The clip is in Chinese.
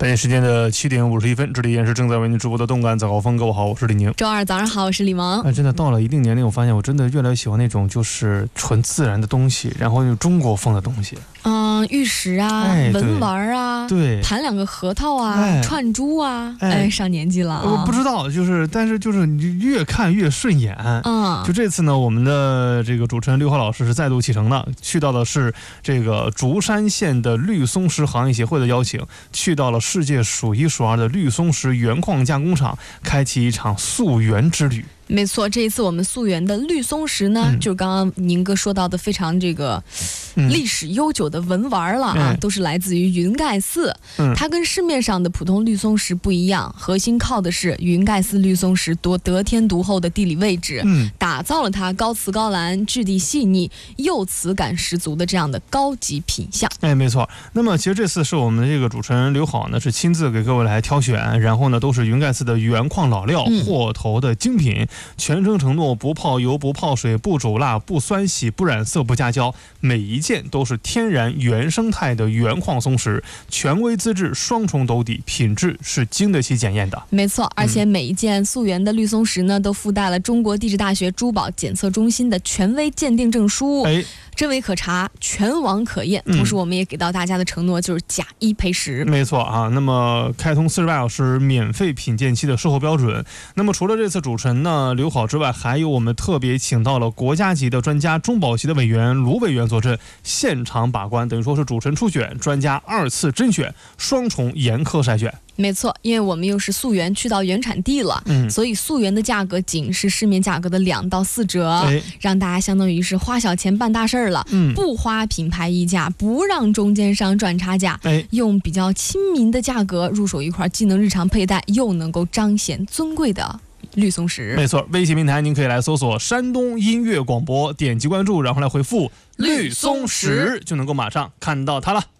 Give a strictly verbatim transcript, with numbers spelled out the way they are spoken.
北京时间的七点五十一分，这里依然是正在为您直播的动感早高峰。各位好，我是李宁。 周二早上好，我是李萌。 哎，真的到了一定年龄，我发现我真的越来越喜欢那种就是纯自然的东西，然后用中国风的东西。 嗯，玉石啊， 哎、 文玩啊， 对， 弹两个核桃啊， 哎、 串珠啊， 哎， 哎，上年纪了、啊。 我不知道，就是但是就是你越看越顺眼。 嗯， 就这次呢，我们的这个主持人刘浩老师是再度启程的，去到的是这个竹山县的绿松石行业协会的邀请，去到了世界数一数二的绿松石原矿加工厂，开启一场溯源之旅。 没错，这一次我们溯源的绿松石呢，嗯、就是刚刚宁哥说到的非常这个历史悠久的文玩了啊，嗯、都是来自于云盖寺。嗯、它跟市面上的普通绿松石不一样，核心靠的是云盖寺绿松石多得天独厚的地理位置，嗯、打造了它高瓷高蓝、质地细腻、釉瓷感十足的这样的高级品相。 哎，没错。那么其实这次是我们的这个主持人刘好呢，是亲自给各位来挑选，然后呢都是云盖寺的原矿老料， 嗯、 货头的精品。全程承诺不泡油、不泡水、不煮辣、不酸洗、不染色、不加胶，每一件都是天然原生态的原矿松石，权威资质，双重斗底，品质是经得起检验的。 没错，而且每一件溯源的绿松石呢，都附带了中国地质大学珠宝检测中心的权威鉴定证书。 哎。 真伪可查，全网可验。同时，我们也给到大家的承诺就是假一赔十。 没错啊，那么开通四十八小时免费品鉴期的售后标准。那么除了这次主持人呢刘好之外，还有我们特别请到了国家级的专家中保协的委员卢委员坐镇，现场把关，等于说是主持人初选，专家二次甄选，双重严苛筛选。 没错，因为我们又是溯源去到原产地了，嗯，所以溯源的价格仅是市面价格的两到四折，哎、让大家相当于是花小钱办大事儿了，嗯，不花品牌溢价，不让中间商赚差价，哎，用比较亲民的价格入手一块既能日常佩戴又能够彰显尊贵的绿松石。 没错，微信平台您可以来搜索山东音乐广播，点击关注，然后来回复绿松石，就能够马上看到它了。